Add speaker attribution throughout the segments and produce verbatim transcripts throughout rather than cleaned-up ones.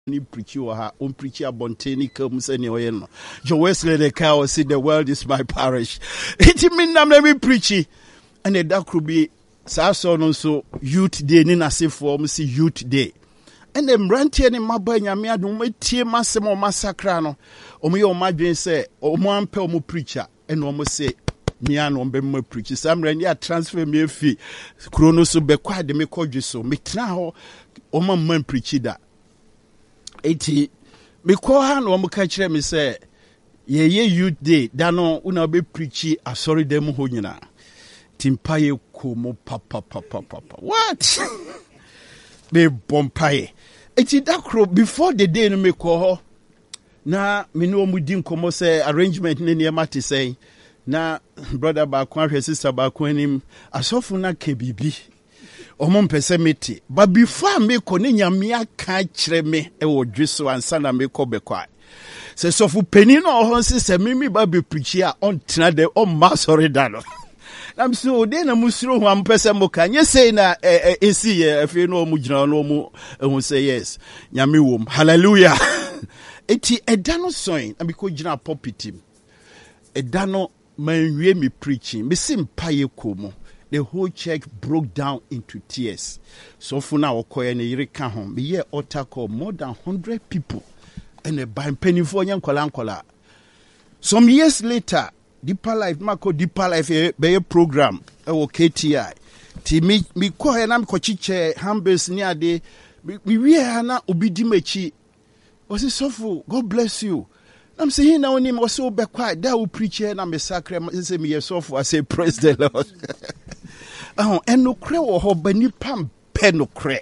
Speaker 1: ni preach you ha on preach abonteni kam se ne oyeno Jo Wesley the cow say the world is my parish. It mean na me preach and the dark be sa so no so youth day ni na se for me see youth day. And them rantie ni maba nyame adom metie masem o masakra no omo ye o madwen se omo ampe omo preacher and omo say me an on be my preach sam ran ya transfer me fi krono so be kwa de me kodwe so me tena ho omo man preach da eti me ko ha no omo ka kire me say ye ye youth day da no una be preach asori dem ho nyina timpaye ko mo papa papa papa what be bompaye eti dakro before the day no me ko ho na me no mu di nkomo say arrangement ne ne mate say na brother ba kwa hwe sister ba kwa nim asofu na kebibi omo mpese meti but before me ko ne nyame aka kire me e wo dweso ansa na me ko bekwa se sofu peni no ho se mimi ba be preach a on tena de on ma sorry da no I'm so then a musro who am person can you say na eh see if you know mujina no mu who say yes nyame wom hallelujah eti edano soin na because jina pulpit edano manwie me preaching me simpaye komo the whole church broke down into tears so for now okoye ne yire ka ho me ye altar call more than one hundred people and a by penny for nyankola nkola some years later Deeper Life, Mako Deeper Life, be a program, or K T I. Ti mi mi ko he na mi ko chiche hambes ni ade mi wi ha na obidi machi. Was it so God bless you. I'm saying now him was so be quiet. That will preach na me sacre say me so I say praise the Lord. Oh, and no kre wo ho ba ni pam pe no kre.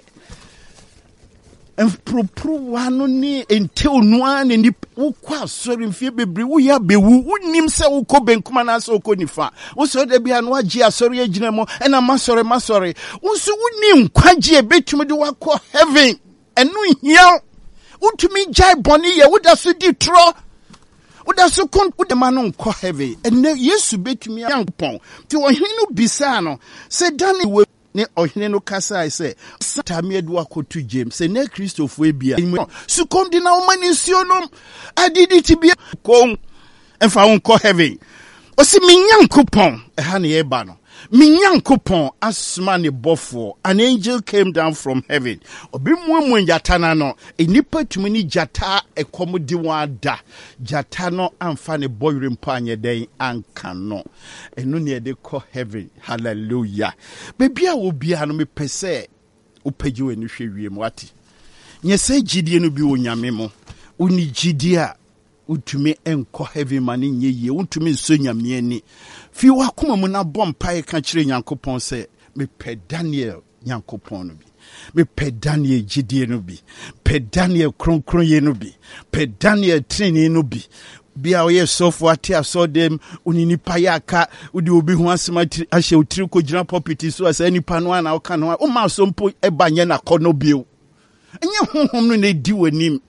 Speaker 1: And pro wano ni until no ni ukwa sorry mfie bebre wo ya bewu unim se uko benkuma na so uko nifa wo so de bia no agi asori agina mo e na masori masori wo so unim kwaji e betumi de wakọ heaven enu hia utumi jai boni ye wo da so di tro wo da so kon wo de ma no nkọ heaven ene Yesu betumi yankpon ti wo hinu bisa no se dani we ne ohine no kasa I say satame do akotu James say ne Christopher ebia su kondi na o mani nsionom adidi tibia kon enfa won ko heaven o si minyankopon e ha ne ye ba no minyankopon asma ne bofo an angel came down from heaven obi muamu njata na no enipa tumi ni jata ekomodi wada jata no amfa ne boyre mpa anye den anka no enu ne de ko heaven hallelujah bebia wo bia no me pese upagi wani hwe wiem wati nyese gidie no bi onyame mo uni gidie a utumi enko heaven mani nyeye utumi nso nyame ani fi wakoma mu na bompa ka kire Nyankopon se me pe Daniel Nyankopon no bi me pe Daniel gidie no bi pe Daniel kronkron ye no bi pe Daniel training no bi bia oye sofo ate asodem unini payaka udi obi ho asema ahye otiri ko gina pulpit so asa nipa no ana oka no o ma so mpo ebanye na kono bio enye honhom no na di wanim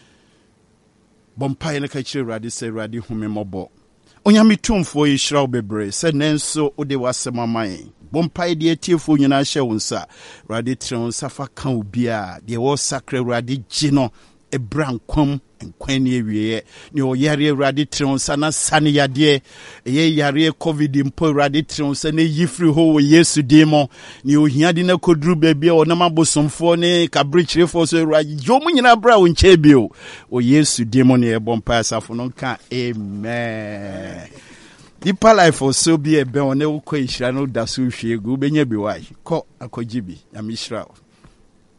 Speaker 1: bompa ye ka kire Awurade se Awurade home mobo onyame tumfo yi hiraw bebre se nenso ode wasema man bompa de atiefo nyina hye wonsa Awurade tren safa kan obia de wo sakra Awurade gino ebrankom enkwani ewiye ni oyare Awurade tren sana sane yade ye yare covid mpo Awurade tren sana yifri ho wo Yesu dimo ni ohiade na kodru bebia onam abosomfo ne kabrichirefo so Awurade jomu nyina bra wo nche bio o Yesu dimo ne ebompa asafo no ka amen. Deeper Life also be a be one wo ko ihira no da so hwegu benya bi wai ko akogibi ya mishra.